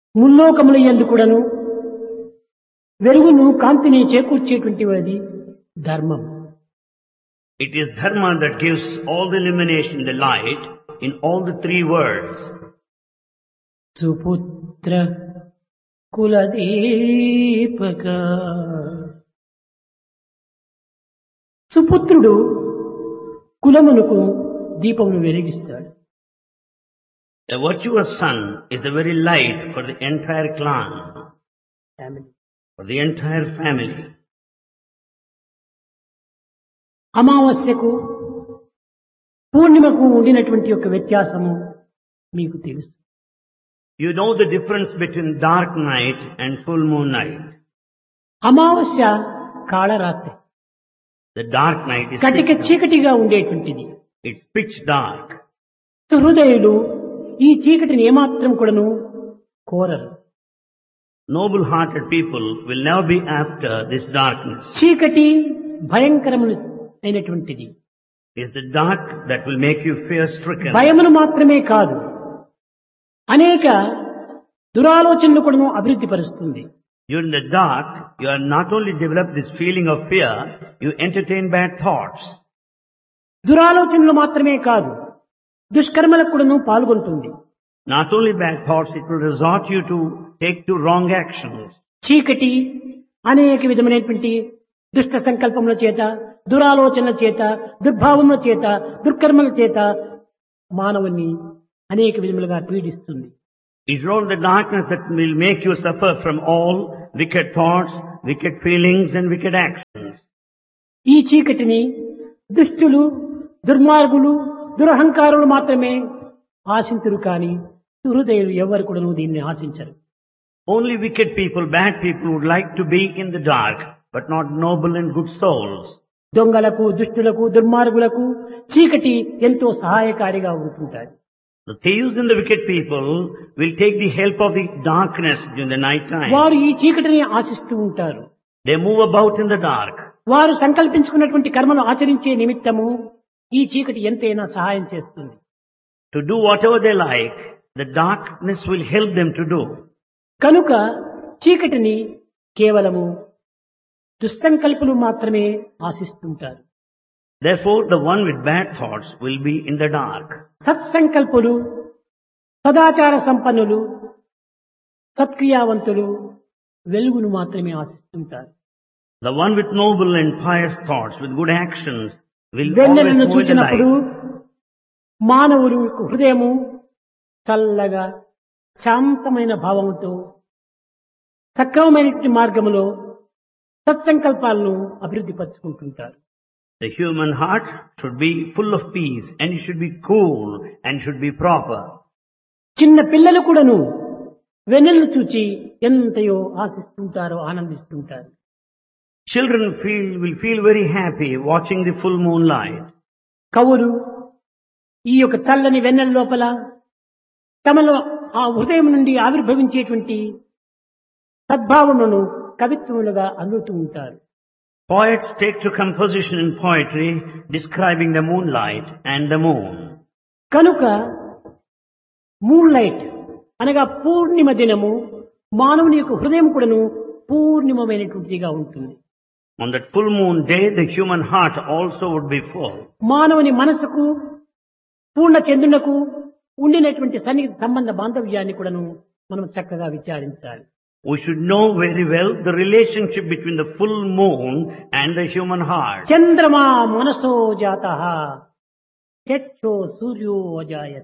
ముల్లోకముల యందు కూడాను వెలుగును కాంతిని చేకూర్చేటువంటిది ధర్మం. It is dharma that gives all the illumination, the light in all the three worlds. సుపుత్ర కులదీపక. సుపుత్రుడు కులమునకు దీపమును వెలిగిస్తాడు. A virtuous son is the very light for the entire clan, for the entire family. అమావాస్యకు పూర్ణిమకు ఉండినటువంటి యొక్క వ్యత్యాసము మీకు తెలుసు. You know the difference between dark night and full moon night. అమావాస్య Kalaratri, The dark night is కటిక pitch dark. చీకటిగా ఉండేటువంటిది. It's pitch dark. హృదయులు ఈ చీకటిని ఏమాత్రం కూడాను కోరరు. Noble-hearted people will never be after this darkness. చీకటి భయంకరమైనటువంటిది. It's the dark that will make you fear-stricken. భయమును మాత్రమే కాదు, అనేక దురాలోచనలు కూడాను అభివృద్ధి పరుస్తుంది. During the dark, you are not only develop this feeling of fear, you entertain bad thoughts. దురాలోచనలు మాత్రమే కాదు, దుష్కర్మలకు కూడాను పాల్గొంటుంది. Not only bad thoughts, it will resort you to take to wrong actions. చీకటి అనేక విధమైనటువంటి దుష్ట సంకల్పముల చేత, దురాలోచనల చేత, దుర్భావముల చేత, దుర్కర్మల చేత మానవుని అనేక విధములుగా పీడిస్తుంది. It's all the darkness that will make you suffer from all wicked thoughts, wicked feelings and wicked actions. ఈ చీకటిని దుష్టులు, దుర్మార్గులు, దురహంకారులు మాత్రమే ఆశించరు, కానీ హృదయులు ఎవరు కూడా దీన్ని ఆశించరు. Only wicked people, bad people would like to be in the dark, but not noble and good souls. దొంగలకు, దుష్టులకు, దుర్మార్గులకు చీకటి ఎంతో సహాయకారిగా ఉంటుంటారు. The thieves and the wicked people will take the help of the darkness during the night time. వారు ఈ చీకటిని ఆశిస్తూ ఉంటారు. They move about in the dark. వారు సంకల్పించుకున్నటువంటి కర్మలు ఆచరించే నిమిత్తము ఈ చీకటి ఎంతైనా సహాయం చేస్తుంది. To do whatever they like, the darkness will help them to do. కనుక చీకటిని కేవలము దుస్సంకల్పులు మాత్రమే ఆశిస్తుంటారు. Therefore, the one with bad thoughts will be in the dark. సత్సంకల్పులు, సదాచార సంపన్నులు, సత్క్రియావంతులు వెలుగును మాత్రమే ఆశిస్తుంటారు. The one with noble and pious thoughts, with good actions, will వెన్నెలను always move in the చూచినప్పుడు light. మానవుడు హృదయము చల్లగా శాంతమైన భావముతో సక్రమమైనటువంటి మార్గములో సత్సంకల్పాలను అభివృద్ధి పరుచుకుంటుంటారు. The human heart should be full of peace and it should be cool and should be proper. చిన్న పిల్లలు కూడాను వెన్నెలను చూచి ఎంతయో ఆశిస్తుంటారో, ఆనందిస్తుంటారు. Children will feel very happy watching the full moonlight. కవులు ఈ యొక్క చల్లని వెన్నెల లోపల తమలో ఆ హృదయం నుండి ఆవిర్భవించేటువంటి సద్భావములను కవిత్వములుగా అందుతూ ఉంటారు. Poets take to composition in poetry describing the moonlight and the moon. కనుక మూన్ లైట్ అనగా పూర్ణిమ దినము మానవుని యొక్క హృదయం కూడాను పూర్ణిమమైనటువంటిదిగా ఉంటుంది. On that full moon day, the human heart also would be full. మానవుని మనసుకు, పూర్ణ చంద్రునకు ఉండినటువంటి సన్నిహిత సంబంధ బాంధవ్యాన్ని కూడాను మనం చక్కగా విచారించాలి. We should know very well the relationship between the full moon and the human heart. చంద్రమా మనసో జాతః చక్షో సూర్యో అజాయత.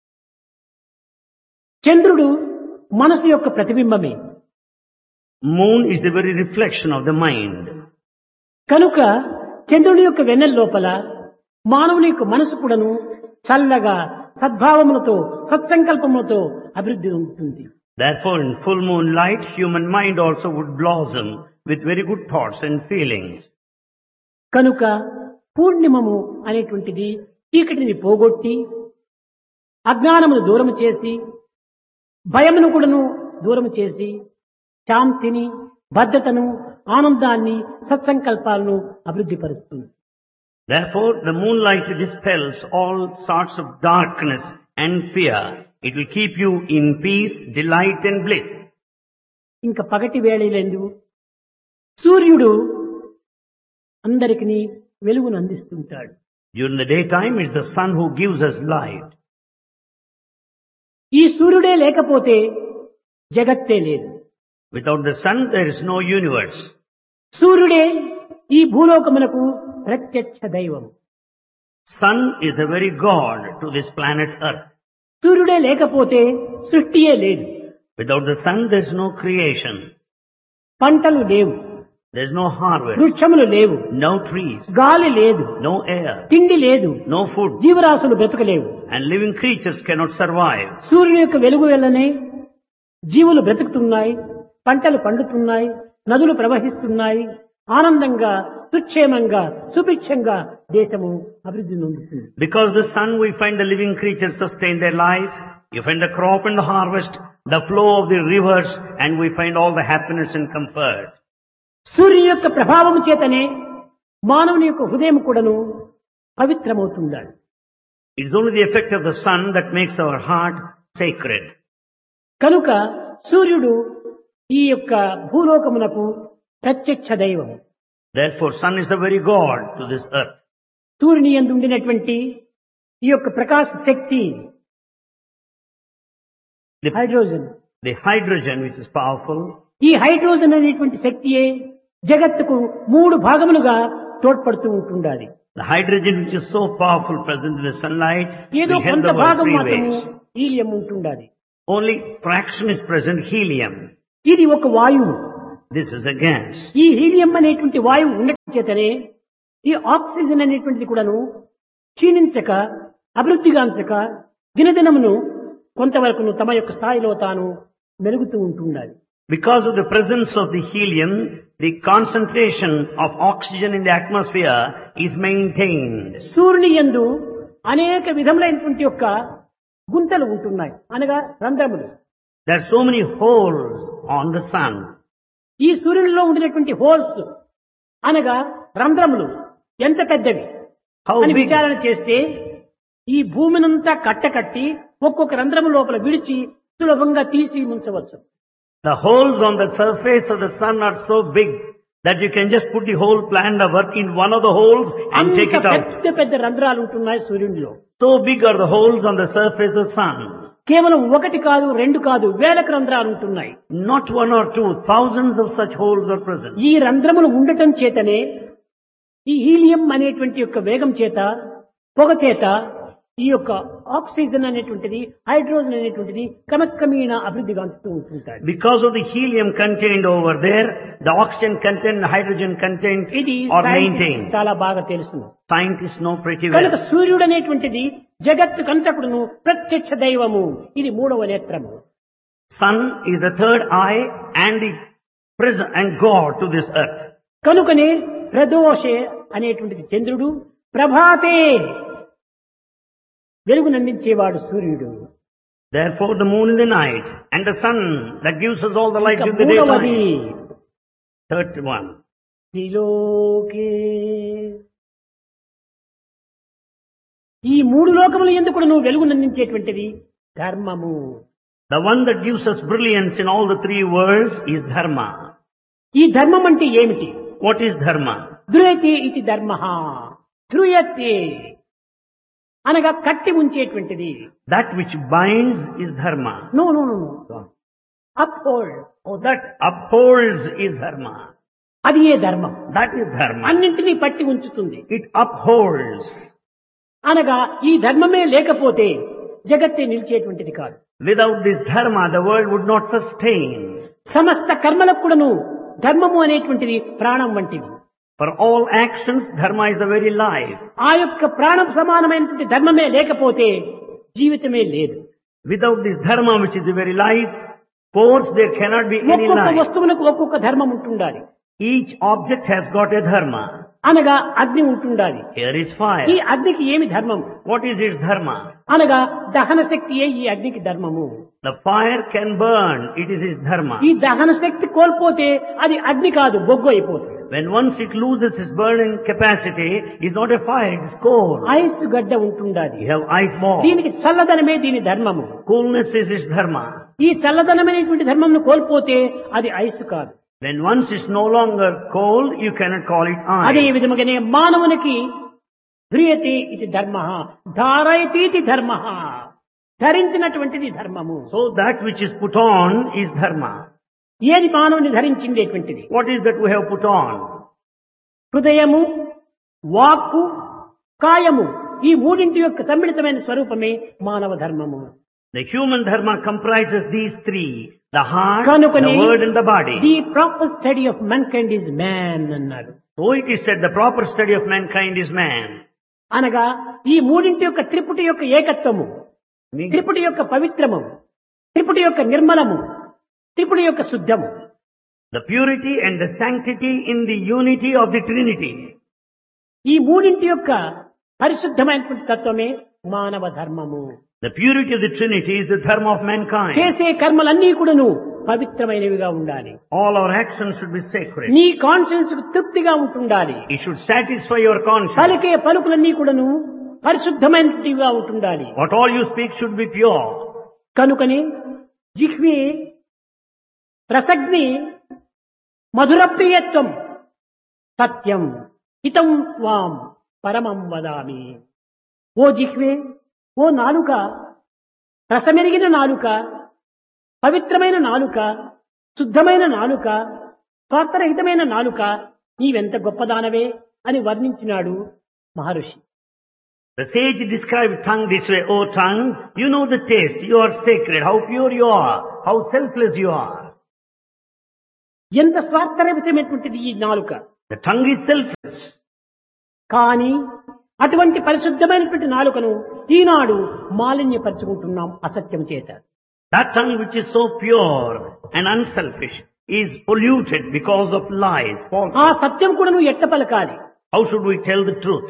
చంద్రుడు మనసు యొక్క ప్రతిబింబమే. Moon is the very reflection of the mind. కనుక చంద్రుని యొక్క వెన్నెల లోపల మానవుని యొక్క మనసు కూడాను చల్లగా సద్భావములతో, సత్సంకల్పములతో అభివృద్ధి ఉంటుంది. Therefore, in full moonlight, human mind also would blossom with very good thoughts and feelings. కనుక పూర్ణిమము అనేటువంటిది చీకటిని పోగొట్టి అజ్ఞానమును దూరము చేసి, భయమును కూడాను దూరము చేసి, శాంతిని, భద్రతను, ఆనందాన్ని, సత్సంకల్పాలను అభివృద్ధి పరుస్తుంది. Therefore, the moonlight dispels all sorts of darkness and fear It will keep you in peace, delight and bliss. ఇంకా పగటి వేళలందు సూర్యుడు అందరికీ వెలుగును అందిస్తుంటాడు. During the daytime, it's the sun who gives us light. ఈ సూర్యుడే లేకపోతే జగత్తే లేదు. Without the sun, there is no universe. సూర్యుడే ఈ భూలోకమునకు ప్రత్యక్ష దైవం. Sun is the very God to this planet Earth. సూర్యుడే లేకపోతే సృష్టియే లేదు. Without the sun, there is no creation. పంటలు లేవు, There is no harvest, వృక్షములు లేవు, no trees, గాలి లేదు, no air, తిండి లేదు, no food, జీవరాశులు బ్రతకలేవు. and living creatures cannot survive. సూర్యుని యొక్క వెలుగు వల్లనే జీవులు బ్రతుకుతున్నాయి, పంటలు పండుతున్నాయి, నదులు ప్రవహిస్తున్నాయి, ఆనందంగా సుక్షేమంగా సుభిక్షంగా దేశము అభివృద్ధి నొందుతుంది. Because the sun, we find the living creatures sustain their life. You find the crop and the harvest, the flow of the rivers, and we find all the happiness and comfort. సూర్యుని యొక్క ప్రభావము చేతనే మానవుని యొక్క హృదయం కూడాను పవిత్రమవుతుండాలి. It's only the effect of the sun that makes our heart sacred. కనుక సూర్యుడు ఈ యొక్క భూలోకమునకు ప్రత్యక్ష దైవం. Therefore, sun is the very God to this earth. సూర్యుని యందు ఉండినటువంటి ఈ యొక్క ప్రకాశ శక్తి hydrogen. The hydrogen, which is powerful, ఈ హైడ్రోజన్ అనేటువంటి శక్తియే జగత్తుకు 3 భాగములుగా తోడ్పడుతూ ఉంటుండాలి. the hydrogen which is so powerful present in the sunlight, ఏదో will help కొంత the world భాగం 3 మాత్రము ways. హీలియం ఉంటుండాలి. Only fraction is present, helium. ఇది ఒక వాయువు. This is a gas. ఈ హీలియం అనేటువంటి వాయువు ఉండటం చేతనే ఈ ఆక్సిజన్ అనేటువంటిది కూడాను క్షీణించక అభివృద్ధిగాంచక దినదినమును కొంతవరకు తమ యొక్క స్థాయిలో తాను మెరుగుతూ ఉంటుండాలి. Because of the presence of the helium, the concentration of oxygen in the atmosphere is maintained. సూర్యుని యందు అనేక విధములైనటువంటి యొక్క గుంతలు ఉంటున్నాయి, అనగా రంధ్రములు. There are so many holes on the sun. ఈ సూర్యునిలో ఉండినటువంటి హోల్స్ అనగా రంధ్రములు ఎంత పెద్దవి How అని big? విచారణ చేస్తే ఈ భూమినంతా కట్టకట్టి ఒక్కొక్క రంధ్రము లోపల విడిచి సులభంగా తీసి ఉంచవచ్చు. The holes on the surface of the sun are so big that you can just put the whole plant of work in one of the holes and take అంత it out. పెద్ద పెద్ద రంధ్రాలు ఉంటున్నాయి సూర్యునిలో. So big are the holes on the surface of the sun. కేవలం 1 కాదు 2 కాదు వేలకు రంధ్రాలు ఉంటున్నాయి. Not 1 or 2, thousands of such holes are present. ఈ రంధ్రములు ఉండటం చేతనే ఈ హీలియం అనేటువంటి యొక్క వేగం చేత పొగ చేత ఈ యొక్క ఆక్సిజన్ అనేటువంటిది హైడ్రోజన్ అనేటువంటిది క్రమక్రమేణా అభివృద్ధి గాంచుతూ ఉంటుంటాయి. Because of the helium contained over there, the oxygen content, the hydrogen content ఇది are scientists maintained. చాలా బాగా తెలుసును. Scientists know pretty కనుక well. సూర్యుడు అనేటువంటిది జగత్తుకంతకుడును ప్రత్యక్ష దైవము. ఇది 3వ నేత్రము. Sun is the third eye and the present and God to this earth. కనుకనే ప్రదోషే అనేటువంటిది చంద్రుడు, ప్రభాతే వెలుగునందించేవాడు సూర్యుడు. Therefore the moon in the night and the sun that gives us all the light ఇక in the మూడవది daytime. Third one. త్రిలోకే. ఈ 3 లోకముల యందు కూడా నువ్వు వెలుగునందించేటువంటిది ధర్మము. The one that gives us brilliance in all the 3 worlds is dharma. ఈ ధర్మం అంటే ఏమిటి? What is dharma? ధ్రుయతే ఇది ధర్మః. ధ్రుయతే అనగా కట్టి ఉంచేటువంటిది. That which binds is dharma. No no no no uphold. Oh, that upholds is dharma. అది ఏ ధర్మం. That is dharma. అన్నింటినీ పట్టి ఉంచుతుంది. It upholds. అనగా ఈ ధర్మమే లేకపోతే జగత్తే నిలిచేటువంటిది కాదు. Without this dharma, the world would not sustain. సమస్త కర్మలకు కూడాను ధర్మము అనేటువంటిది ప్రాణం వంటిది. For all actions, dharma is the very life. ఆ యొక్క ప్రాణం సమానమైనటువంటి ధర్మమే లేకపోతే జీవితమే లేదు. Without this dharma, which is the very life force, there cannot be any ఒక్కొక్క life. వస్తువులకు ఒక్కొక్క ధర్మం ఉంటుండాలి. Each object has got a dharma. అనగా అగ్ని ఉంటుండాలి. Here is ఈ fire. అగ్నికి ఏమి ధర్మం? What is its dharma? అనగా దహన శక్తియే ఈ అగ్నికి ధర్మము. The fire can burn. It is its dharma. ఈ దహన శక్తి కోల్పోతే అది అగ్ని కాదు, బొగ్గు అయిపోతుంది. When once it loses its burning capacity, it's not a fire, it is coal. Ice గడ్డ ఉంటుండాలి. You have ice ball. దీనికి చల్లదనమే దీని ధర్మము. Coolness is its dharma. ఈ చల్లదనమైనటువంటి ధర్మంను కోల్పోతే అది ఐస్ కాదు. When once it's no longer cold, you cannot call it అదే ice. విధముగానే మానవునికి ధ్రియతే ఇది ధర్మ, ధారయతీతి ధర్మ, ధరించినటువంటిది ధర్మము. So that which is put on is dharma. ఏది మానవుని ధరించిండేటువంటిది? What is that we have put on? హృదయము, వాక్కు, కాయము, ఈ మూడింటి యొక్క సమ్మిళితమైన స్వరూపమే మానవ ధర్మము. The human dharma comprises these three: the heart, కనుకని the word and the body. The proper study of mankind is man అన్నాడు. So it is said the proper study of mankind is man. అనగా ఈ మూడింటి యొక్క త్రిపుటి యొక్క ఏకత్వము, త్రిపుటి యొక్క పవిత్రము, త్రిపుటి యొక్క నిర్మలము, త్రిపుటి యొక్క శుద్ధము, The purity and the sanctity in the unity of the Trinity. ఈ మూడింటి యొక్క పరిశుద్ధమైనటువంటి తత్వమే మానవ ధర్మము. The purity of the Trinity is the dharma of mankind. చేసే కర్మలన్నీ కూడాను పవిత్రమైనవిగా ఉండాలి. All our actions should be sacred. నీ కాన్షియన్స్ కు తృప్తిగా ఉంటుండాలి. It should satisfy your conscience. పలికే పలుకులన్నీ కూడాను పరిశుద్ధమైనవిగా ఉంటుండాలి. What all you speak should be pure. కనుకని జిహ్వే రసగ్ని మధురప్రియత్వం సత్యం హితం త్వాం పరమం వదామి. ఓ జిహ్వే, ఓ నాలుక, రసమెరిగిన నాలుక, పవిత్రమైన నాలుక, శుద్ధమైన నాలుక, స్వార్థరహితమైన నాలుక, నీవెంత గొప్పదానవే అని వర్ణించినాడు మహర్షి. The sage described tongue this way: O tongue, you know the taste, you are sacred, how pure you are, how selfless you are. ఎంత స్వార్థరహితమైనటువంటిది ఈ నాలుక. The tongue is selfless. కానీ అటువంటి పరిశుద్ధమైనటువంటి నాలుకను ఈనాడు మాలిన్యపరుచుకుంటున్నాం అసత్యం చేత. That tongue which is so pure and unselfish is polluted because of lies, ఆ falsehood. సత్యం కూడా నువ్వు ఎట్ట పలకాలి? How should we tell the truth?